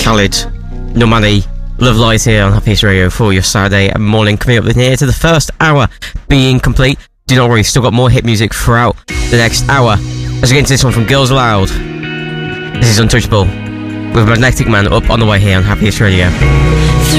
Khalid, Normani, Love Lies here on Happiness Radio for your Saturday morning. Coming up here to the first hour being complete. Do not worry, still got more hit music throughout the next hour. Let's get into this one from Girls Aloud. This is Untouchable with Magnetic Man up on the way here on Happiness Radio.